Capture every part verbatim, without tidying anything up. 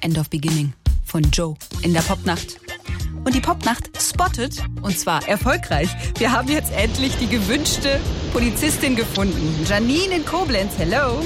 End of Beginning von Joe in der Popnacht. Und die Popnacht spottet, und zwar erfolgreich. Wir haben jetzt endlich die gewünschte Polizistin gefunden. Janine in Koblenz, hello.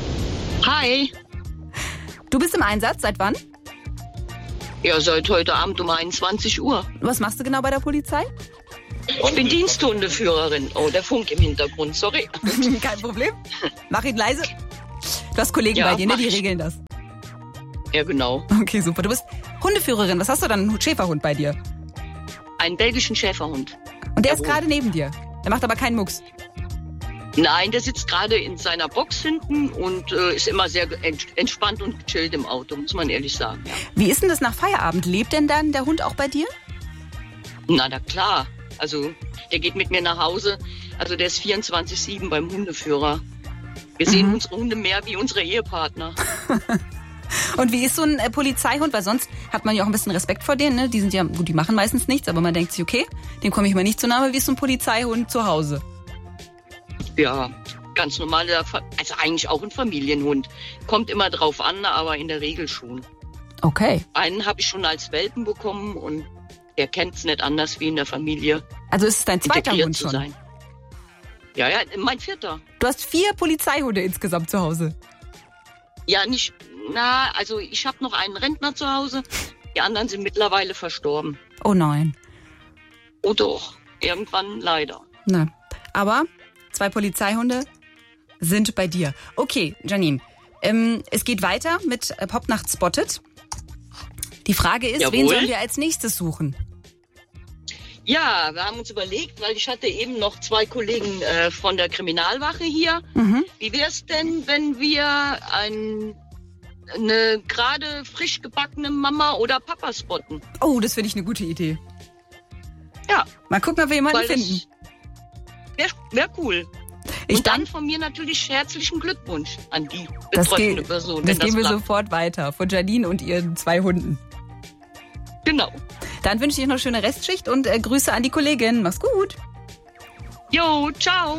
Hi. Du bist im Einsatz, seit wann? Ja, seit heute Abend um einundzwanzig Uhr. Was machst du genau bei der Polizei? Ich bin Diensthundeführerin. Oh, der Funk im Hintergrund, sorry. Kein Problem. Mach ihn leise. Du hast Kollegen Ja, bei dir, ne? Die mach ich. regeln das. Ja, genau. Okay, super. Du bist Hundeführerin. Was hast du dann? Einen Schäferhund bei dir? Einen belgischen Schäferhund. Und der ist Jawohl. gerade neben dir. Der macht aber keinen Mucks. Nein, der sitzt gerade in seiner Box hinten und äh, ist immer sehr ent- entspannt und gechillt im Auto, muss man ehrlich sagen. Ja. Wie ist denn das nach Feierabend? Lebt denn dann der Hund auch bei dir? Na, na klar. Also, der geht mit mir nach Hause. Also, der ist vierundzwanzig sieben beim Hundeführer. Wir sehen Mhm. unsere Hunde mehr wie unsere Ehepartner. Und wie ist so ein äh, Polizeihund? Weil sonst hat man ja auch ein bisschen Respekt vor denen. Ne? Die sind ja, gut, die machen meistens nichts, aber man denkt sich, okay, dem komme ich mal nicht zu nahe. Wie ist so ein Polizeihund zu Hause? Ja, ganz normaler, Fa- also eigentlich auch ein Familienhund. Kommt immer drauf an, aber in der Regel schon. Okay. Einen habe ich schon als Welpen bekommen und der kennt es nicht anders wie in der Familie. Also ist es dein zweiter integriert Hund zu schon? sein. Ja, ja, mein vierter. Du hast vier Polizeihunde insgesamt zu Hause. Ja, nicht, na, also ich habe noch einen Rentner zu Hause. Die anderen sind mittlerweile verstorben. Oh nein. Oh doch, irgendwann leider. Na, aber zwei Polizeihunde sind bei dir. Okay, Janine, ähm, es geht weiter mit äh, Popnacht Spotted. Die Frage ist, Jawohl. wen sollen wir als nächstes suchen? Ja, wir haben uns überlegt, weil ich hatte eben noch zwei Kollegen äh, von der Kriminalwache hier. Mhm. Wie wär's denn, wenn wir ein, eine gerade frisch gebackene Mama oder Papa spotten? Oh, das finde ich eine gute Idee. Ja, Mal gucken, ob wir jemanden weil finden. das wäre wär cool. Ich Und dann dank- von mir natürlich herzlichen Glückwunsch an die Das, betreffende geht, Person. das wenn gehen wir klappt. sofort weiter. Von Janine und ihren zwei Hunden. Genau. Dann wünsche ich noch eine schöne Restschicht und äh, Grüße an die Kollegin. Mach's gut. Jo, ciao.